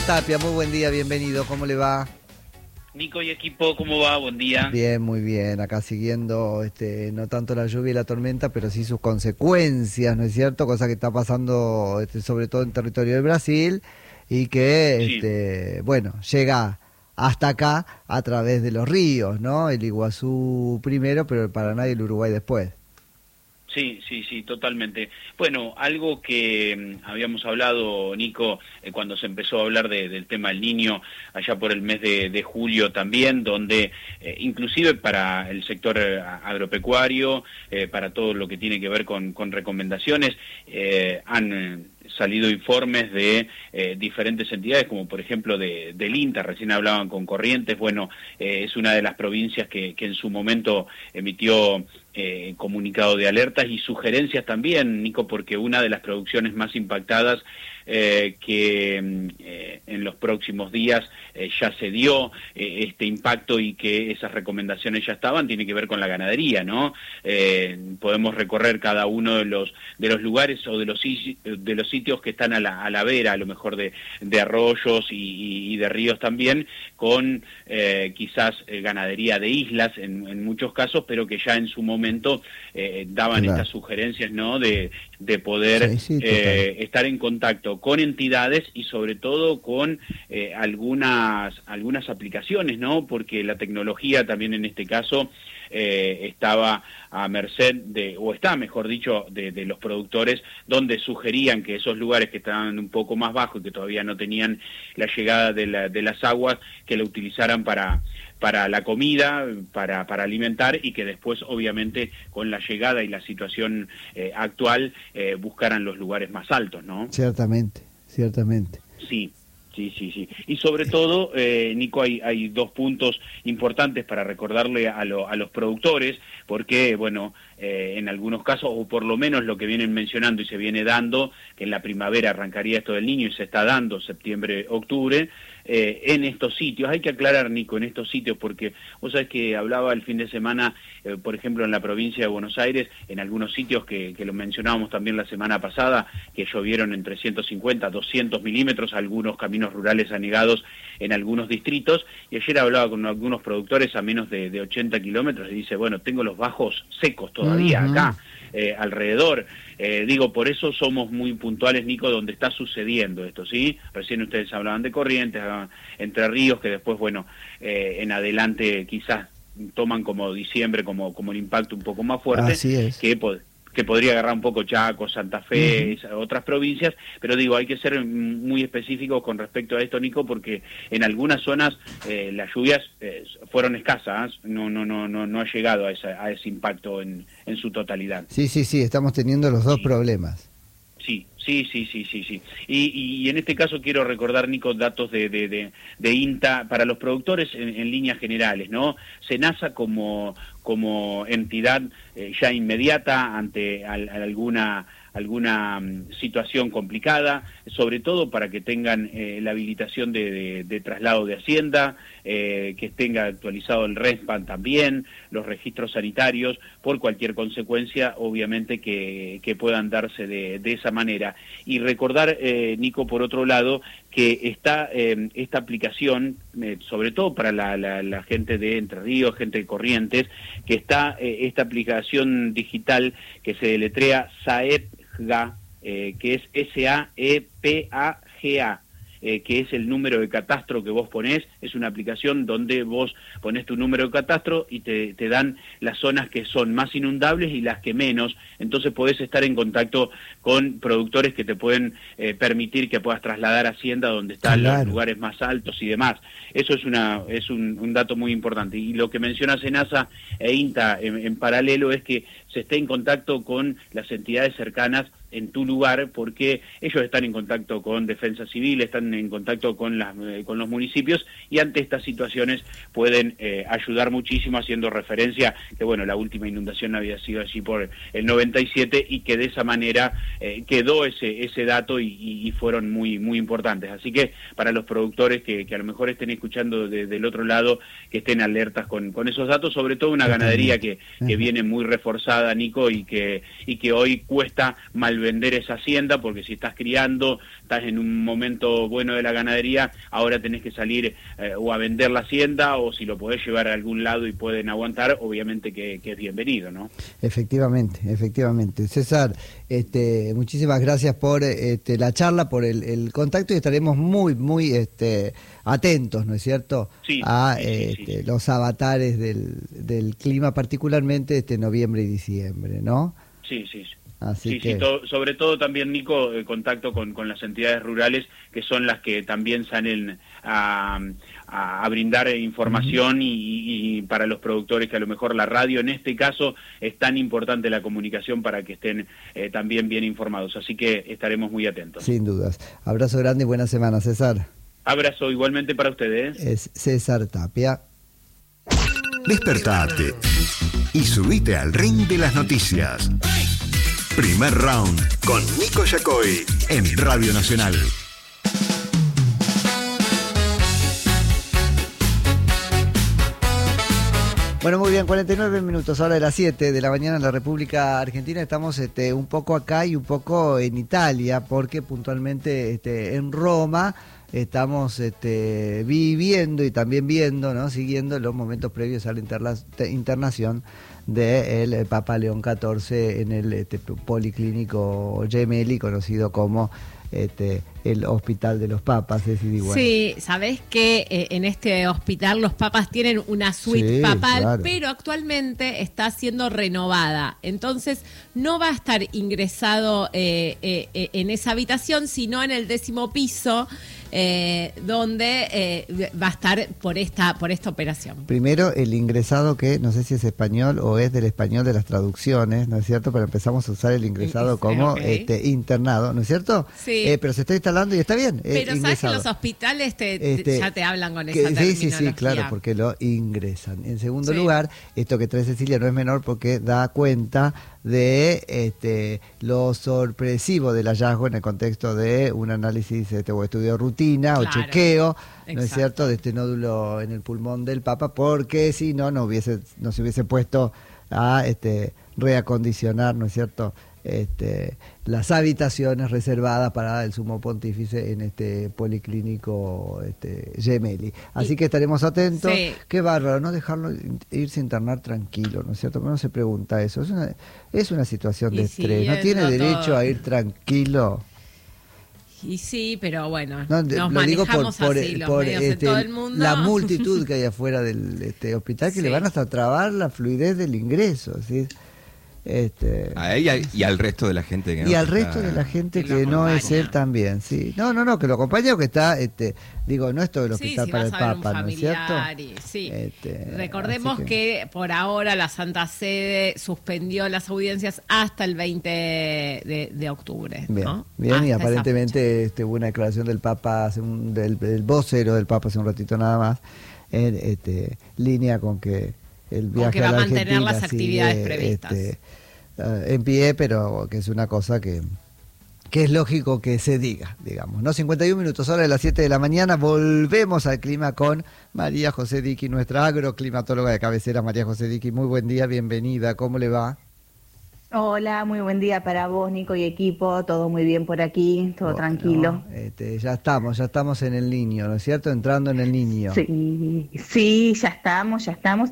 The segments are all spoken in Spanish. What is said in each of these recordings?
Tapia, muy buen día, bienvenido, ¿cómo le va? Nico y equipo, ¿cómo va? Buen día. Bien, muy bien, acá siguiendo no tanto la lluvia y la tormenta, pero sí sus consecuencias, ¿no es cierto? Cosa que está pasando sobre todo en territorio de Brasil y que, Sí, bueno, llega hasta acá a través de los ríos, ¿no? El Iguazú primero, pero el Paraná y el Uruguay después. sí, totalmente. Bueno, algo que habíamos hablado, Nico, cuando se empezó a hablar del tema del Niño, allá por el mes de julio también, donde inclusive para el sector agropecuario, para todo lo que tiene que ver con recomendaciones, han salido informes de diferentes entidades, como por ejemplo del INTA, recién hablaban con Corrientes, bueno, es una de las provincias que en su momento emitió comunicado de alertas y sugerencias también, Nico, porque una de las producciones más impactadas que en los próximos días ya se dio este impacto y que esas recomendaciones ya estaban, tiene que ver con la ganadería, ¿no? Podemos recorrer cada uno de los lugares o de los sitios que están a la vera, a lo mejor de arroyos y de ríos también, con quizás ganadería de islas en muchos casos, pero que ya en su momento daban Claro. estas sugerencias, ¿no? De poder Sí, sí, total. estar en contacto con entidades y sobre todo con algunas aplicaciones, ¿no? Porque la tecnología también en este caso estaba a merced o está, mejor dicho, de los productores, donde sugerían que esos lugares que estaban un poco más bajos y que todavía no tenían la llegada de las aguas, que la utilizaran para la comida, para alimentar, y que después, obviamente, con la llegada y la situación actual, buscaran los lugares más altos, ¿no? Ciertamente, ciertamente. Sí. Y sobre todo, Nico, hay dos puntos importantes para recordarle a los productores, porque, bueno, en algunos casos, o por lo menos lo que vienen mencionando y se viene dando, que en la primavera arrancaría esto del Niño y se está dando septiembre, octubre, en estos sitios. Hay que aclarar, Nico, en estos sitios, porque vos sabés que hablaba el fin de semana, por ejemplo, en la provincia de Buenos Aires, en algunos sitios que lo mencionábamos también la semana pasada, que llovieron entre 150 a 200 milímetros, algunos caminos rurales anegados en algunos distritos, y ayer hablaba con algunos productores a menos de 80 kilómetros y dice, bueno, tengo los bajos secos todavía acá, alrededor. Digo, por eso somos muy puntuales, Nico, donde está sucediendo esto, ¿sí? Recién ustedes hablaban de Corrientes, Entre Ríos, que después, bueno, en adelante quizás toman como diciembre, como el impacto un poco más fuerte, Así es. que podría agarrar un poco Chaco, Santa Fe, otras provincias, pero digo, hay que ser muy específicos con respecto a esto, Nico, porque en algunas zonas las lluvias fueron escasas, no ha llegado a ese impacto en su totalidad. Sí, sí, sí, estamos teniendo los dos Sí. problemas. Sí. Y en este caso quiero recordar, Nico, datos de INTA para los productores en líneas generales, ¿no? SENASA como entidad ya inmediata ante alguna situación complicada, sobre todo para que tengan la habilitación de traslado de Hacienda, que tenga actualizado el RESPAN también, los registros sanitarios, por cualquier consecuencia, obviamente, que puedan darse de esa manera. Y recordar, Nico, por otro lado, que está esta aplicación, sobre todo para la gente de Entre Ríos, gente de Corrientes, que está esta aplicación digital que se deletrea SAEPGA, que es SAEPAGA, que es el número de catastro que vos ponés. Es una aplicación donde vos ponés tu número de catastro y te dan las zonas que son más inundables y las que menos, entonces podés estar en contacto con productores que te pueden permitir que puedas trasladar Hacienda donde están los Claro. lugares más altos y demás. Eso es un dato muy importante. Y lo que menciona SENASA e INTA en paralelo es que se esté en contacto con las entidades cercanas en tu lugar, porque ellos están en contacto con Defensa Civil, están en contacto con los municipios, y ante estas situaciones pueden ayudar muchísimo, haciendo referencia que, bueno, la última inundación había sido allí por el 97 y que de esa manera quedó ese dato y fueron muy importantes. Así que para los productores que a lo mejor estén escuchando del otro lado, que estén alertas con esos datos, sobre todo una ganadería Totalmente. que viene muy reforzada, Nico, y que hoy cuesta malversar vender esa hacienda, porque si estás criando, estás en un momento bueno de la ganadería, ahora tenés que salir o a vender la hacienda, o si lo podés llevar a algún lado y pueden aguantar, obviamente que es bienvenido, ¿no? Efectivamente. César, muchísimas gracias por la charla, por el contacto, y estaremos muy atentos, ¿no es cierto?, sí, a sí. los avatares del clima, particularmente noviembre y diciembre, ¿no? Sí. Así que... sobre todo también, Nico, contacto con las entidades rurales, que son las que también salen a brindar información y para los productores, que a lo mejor la radio en este caso es tan importante la comunicación para que estén también bien informados. Así que estaremos muy atentos. Sin dudas. Abrazo grande y buena semana, César. Abrazo igualmente para ustedes. Es César Tapia. Despertate y subite al ring de las noticias. Primer round con Nico Yacoy en Radio Nacional. Bueno, muy bien, 49 minutos, ahora de las 7 de la mañana en la República Argentina. Estamos un poco acá y un poco en Italia, porque puntualmente en Roma estamos viviendo y también viendo, ¿no?, siguiendo los momentos previos a la internación del Papa León XIV en el Policlínico Gemelli, conocido como el Hospital de los Papas. Sí, sabés que en este hospital los papas tienen una suite papal, claro, pero actualmente está siendo renovada, entonces no va a estar ingresado en esa habitación, sino en el 10º piso, donde va a estar por esta operación. Primero, el ingresado, que no sé si es español o es del español de las traducciones, ¿no es cierto? Pero empezamos a usar el ingresado como internado, ¿no es cierto? Sí. Pero se está instalando y está bien. Pero sabes que los hospitales ya te hablan con esa terminología. Sí, claro, porque lo ingresan. En segundo lugar, esto que trae Cecilia no es menor, porque da cuenta de lo sorpresivo del hallazgo en el contexto de un análisis o estudio de rutina, claro, o chequeo, ¿no es cierto?, de este nódulo en el pulmón del Papa, porque si no se hubiese puesto a reacondicionar, ¿no es cierto?, las habitaciones reservadas para el sumo pontífice en este policlínico Gemelli. Así que estaremos atentos. Sí. Qué bárbaro, no dejarlo irse a internar tranquilo, ¿no es cierto? Pero no se pregunta eso. Es una situación de estrés. No tiene derecho a ir tranquilo. Y sí, pero bueno, no, nos manejamos así, los medios de todo el mundo. La multitud que hay afuera del hospital, que le van hasta trabar la fluidez del ingreso, ¿sí? A ella y al resto de la gente que no, y al resto de la gente que no es él también, sí. No, que lo acompaña, o que está, no es todo el hospital para el Papa, ¿no es cierto? Sí. Recordemos que por ahora la Santa Sede suspendió las audiencias hasta el 20 de octubre. Bien, ¿no? Bien, hasta y aparentemente hubo una declaración del Papa, del vocero del Papa hace un ratito nada más, en línea con que el viaje va a la a mantener Argentina las actividades previstas en pie, pero que es una cosa que es lógico que se diga, digamos, ¿no? 51 minutos, hora de las 7 de la mañana. Volvemos al clima con María José Diqui, nuestra agroclimatóloga de cabecera. María José Diqui, muy buen día, bienvenida, ¿cómo le va? Hola, muy buen día para vos, Nico, y equipo. Todo muy bien por aquí, todo tranquilo. Ya estamos en el Niño, ¿no es cierto? Entrando en el Niño. Sí, ya estamos.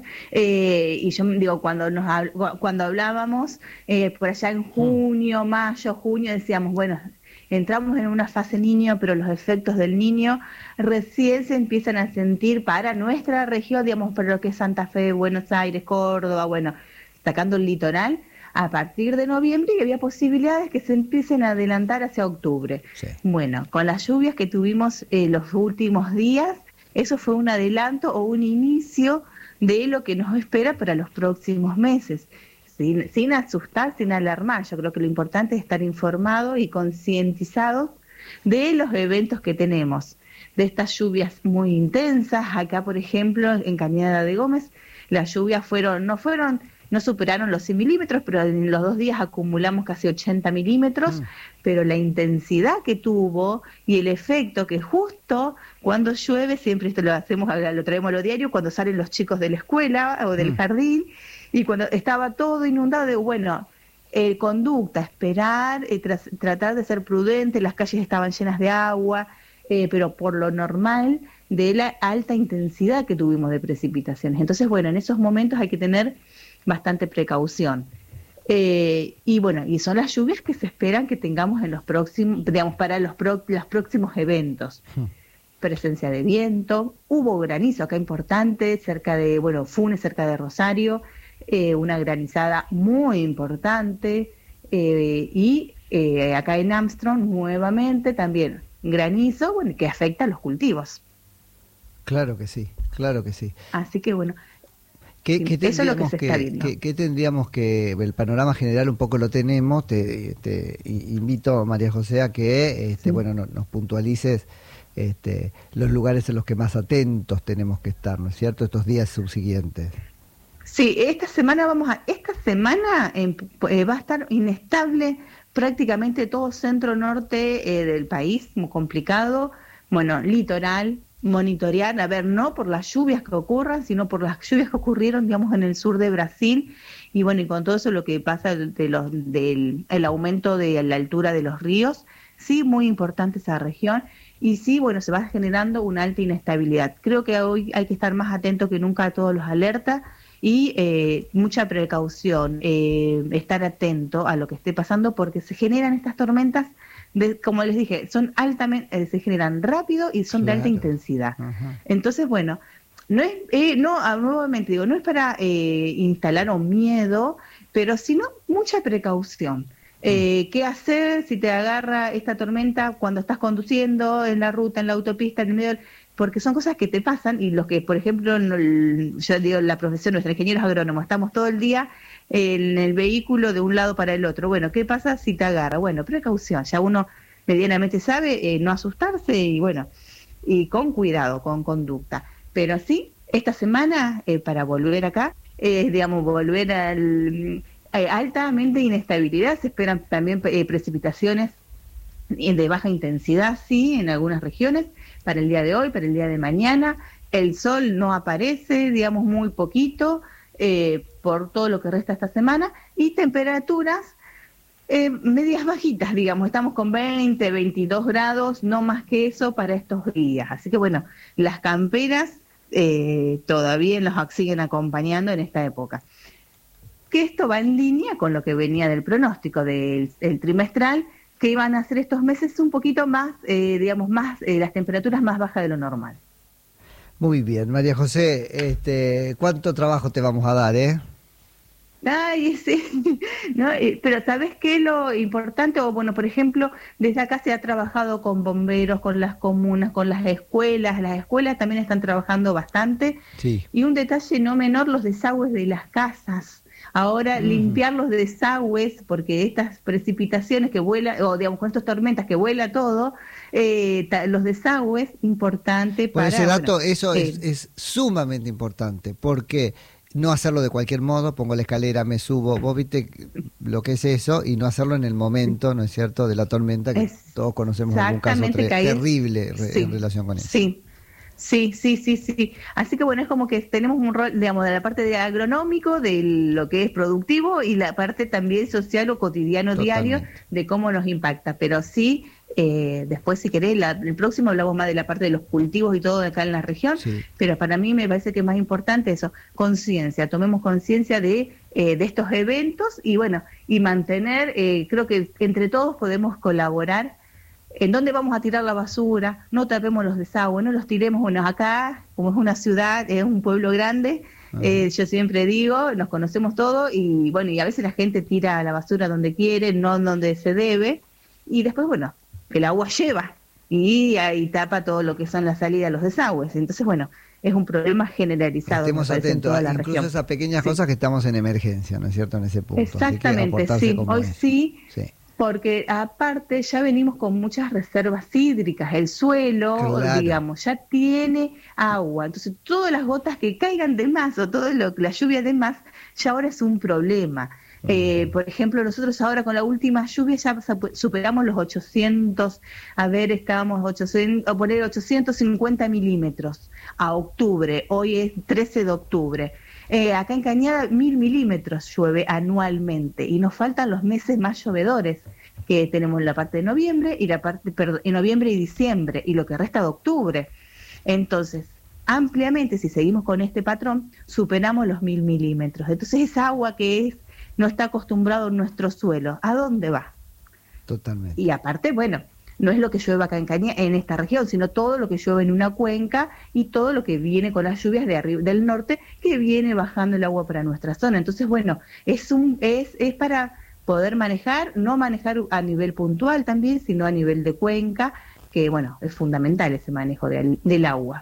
Y yo digo, cuando hablábamos por allá en junio, mayo, junio, decíamos, bueno, entramos en una fase Niño, pero los efectos del Niño recién se empiezan a sentir para nuestra región, digamos, para lo que es Santa Fe, Buenos Aires, Córdoba, bueno, sacando el litoral, a partir de noviembre, y había posibilidades que se empiecen a adelantar hacia octubre. Sí. Bueno, con las lluvias que tuvimos los últimos días, eso fue un adelanto o un inicio de lo que nos espera para los próximos meses. Sin asustar, sin alarmar. Yo creo que lo importante es estar informado y concientizado de los eventos que tenemos, de estas lluvias muy intensas. Acá, por ejemplo, en Cañada de Gómez, las lluvias no superaron los 100 milímetros, pero en los 2 días acumulamos casi 80 milímetros, pero la intensidad que tuvo y el efecto que justo cuando llueve, siempre esto lo traemos a lo diario, cuando salen los chicos de la escuela o del jardín, y cuando estaba todo inundado, conducta, esperar, tratar de ser prudente, las calles estaban llenas de agua, pero por lo normal de la alta intensidad que tuvimos de precipitaciones. Entonces, bueno, en esos momentos hay que tener bastante precaución. Y bueno, y son las lluvias que se esperan que tengamos en los próximos, digamos, para los próximos eventos. Presencia de viento, hubo granizo acá importante, cerca de, bueno, Funes, cerca de Rosario, una granizada muy importante, y acá en Armstrong nuevamente también granizo, bueno, que afecta a los cultivos. Claro que sí, claro que sí. Así que bueno, ¿Qué eso es lo que se está viendo. ¿Qué tendríamos que, el panorama general un poco lo tenemos, te invito, María José, a que bueno, nos puntualices los lugares en los que más atentos tenemos que estar, ¿no es cierto?, estos días subsiguientes. Sí, esta semana va a estar inestable prácticamente todo centro-norte del país, muy complicado, bueno, litoral, monitorear, a ver, no por las lluvias que ocurran, sino por las lluvias que ocurrieron, digamos, en el sur de Brasil, y bueno, y con todo eso lo que pasa del aumento de la altura de los ríos, sí, muy importante esa región, y sí, bueno, se va generando una alta inestabilidad. Creo que hoy hay que estar más atento que nunca a todos los alertas, y mucha precaución, estar atento a lo que esté pasando, porque se generan estas tormentas, como les dije, son altamente, se generan rápido y son de alta intensidad. Ajá. Entonces, bueno, no es, nuevamente digo, no es para instalar un miedo, pero sino mucha precaución. ¿Qué hacer si te agarra esta tormenta cuando estás conduciendo en la ruta, en la autopista, en el medio porque son cosas que te pasan, y los que, por ejemplo, yo digo, la profesión, nuestros ingenieros agrónomos, estamos todo el día en el vehículo de un lado para el otro. Bueno, ¿qué pasa si te agarra? Bueno, precaución, ya uno medianamente sabe, no asustarse, y bueno, y con cuidado, con conducta. Pero sí, esta semana, para volver acá, digamos, volver al altamente inestabilidad, se esperan también precipitaciones de baja intensidad, sí, en algunas regiones, para el día de hoy, para el día de mañana. El sol no aparece, digamos, muy poquito, por todo lo que resta esta semana, y temperaturas medias bajitas, digamos, estamos con 20, 22 grados, no más que eso para estos días. Así que bueno, las camperas todavía nos siguen acompañando en esta época. Que esto va en línea con lo que venía del pronóstico del trimestral, que iban a ser estos meses un poquito más, digamos, más las temperaturas más bajas de lo normal. Muy bien, María José, ¿cuánto trabajo te vamos a dar, Ay, sí, ¿no? Pero ¿sabes qué? Lo importante, o bueno, por ejemplo, desde acá se ha trabajado con bomberos, con las comunas, con las escuelas también están trabajando bastante, sí. Y un detalle no menor, los desagües de las casas. Ahora limpiar los desagües, porque estas precipitaciones que vuelan, o digamos con estas tormentas que vuela todo, los desagües, importante para... Ese dato, bueno, eso es sumamente importante, porque no hacerlo de cualquier modo, pongo la escalera, me subo, vos viste lo que es eso, y no hacerlo en el momento, ¿no es cierto?, de la tormenta, que todos conocemos algún caso terrible en relación con eso. Sí. Sí. Así que bueno, es como que tenemos un rol, digamos, de la parte de agronómico, de lo que es productivo, y la parte también social o cotidiano, diario, de cómo nos impacta. Pero sí, después si querés, el próximo hablamos más de la parte de los cultivos y todo de acá en la región, sí. Pero para mí me parece que es más importante eso, conciencia, tomemos conciencia de estos eventos, y bueno, y mantener, creo que entre todos podemos colaborar. ¿En dónde vamos a tirar la basura? No tapemos los desagües, no los tiremos. Bueno, acá, como es una ciudad, es un pueblo grande, yo siempre digo, nos conocemos todos, y bueno, y a veces la gente tira la basura donde quiere, no donde se debe, y después, bueno, el agua lleva, y ahí tapa todo lo que son las salidas de los desagües. Entonces, bueno, es un problema generalizado. Estemos atentos a incluso esas pequeñas cosas que estamos en emergencia, ¿no es cierto?, en ese punto. Exactamente, sí, hoy sí. Porque aparte ya venimos con muchas reservas hídricas, el suelo, claro, digamos, ya tiene agua, entonces todas las gotas que caigan de más, o toda la lluvia de más, ya ahora es un problema. Por ejemplo, nosotros ahora con la última lluvia ya superamos los 800, estábamos 850 milímetros a octubre, hoy es 13 de octubre. Acá en Cañada 1000 milímetros llueve anualmente y nos faltan los meses más llovedores que tenemos en la parte de noviembre en noviembre y diciembre y lo que resta de octubre. Entonces, ampliamente, si seguimos con este patrón, superamos los 1000 milímetros. Entonces, esa agua que no está acostumbrado en nuestro suelo, ¿a dónde va? Totalmente. Y aparte, bueno, no es lo que llueve acá en esta región, sino todo lo que llueve en una cuenca y todo lo que viene con las lluvias de arriba del norte, que viene bajando el agua para nuestra zona. Entonces, bueno, es para poder manejar, no manejar a nivel puntual también, sino a nivel de cuenca, que bueno, es fundamental ese manejo del agua.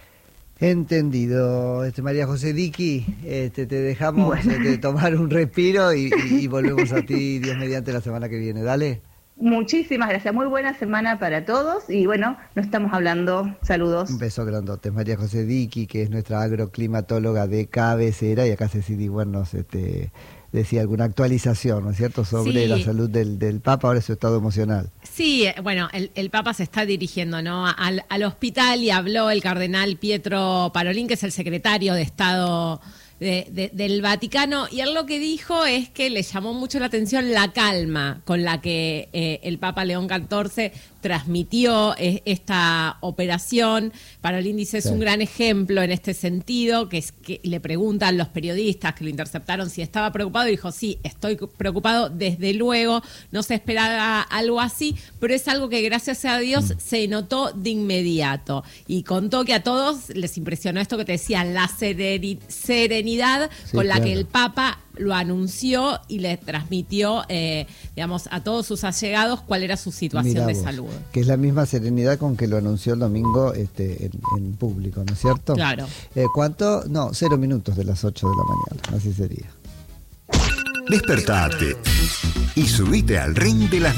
Entendido, María José Diqui, te dejamos tomar un respiro y volvemos a ti, Dios mediante, la semana que viene. Dale. Muchísimas gracias, muy buena semana para todos y bueno, nos estamos hablando, saludos. Un beso grandote, María José Diqui, que es nuestra agroclimatóloga de cabecera, y acá Ceci Digüen nos decía alguna actualización, ¿no es cierto?, sobre la salud del Papa, ahora su estado emocional. Sí, bueno, el Papa se está dirigiendo, ¿no?, al hospital, y habló el cardenal Pietro Parolin, que es el secretario de Estado del Vaticano, y él lo que dijo es que le llamó mucho la atención la calma con la que el Papa León XIV transmitió esta operación. Parolin dice, es un gran ejemplo en este sentido, que es que le preguntan los periodistas que lo interceptaron si estaba preocupado, y dijo, sí, estoy preocupado, desde luego, no se esperaba algo así, pero es algo que gracias a Dios se notó de inmediato, y contó que a todos les impresionó esto que te decía, la serenidad con la que el Papa lo anunció y le transmitió, a todos sus allegados cuál era su situación de salud. Que es la misma serenidad con que lo anunció el domingo en público, ¿no es cierto? Claro. ¿Cuánto? No, 0 minutos de las 8 de la mañana, así sería. Despertate y subite al ring de las